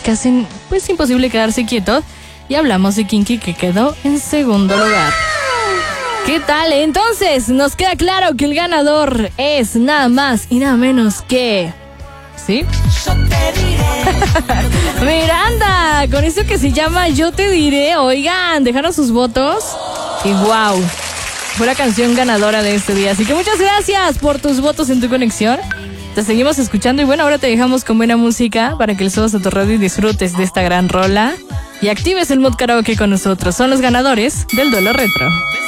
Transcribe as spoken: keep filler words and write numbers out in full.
que hacen pues imposible quedarse quieto. Y hablamos de Kinky, que quedó en segundo lugar. ¿Qué tal? Entonces, nos queda claro que el ganador es nada más y nada menos que... ¿Sí? Miranda, con eso que se llama Yo Te Diré. Oigan, dejaron sus votos. Y wow, fue la canción ganadora de este día. Así que muchas gracias por tus votos en Tu Conexión. Te seguimos escuchando y bueno, ahora te dejamos con buena música para que le subas a tu radio y disfrutes de esta gran rola y actives el mood karaoke con nosotros. Son los ganadores del Duelo Retro.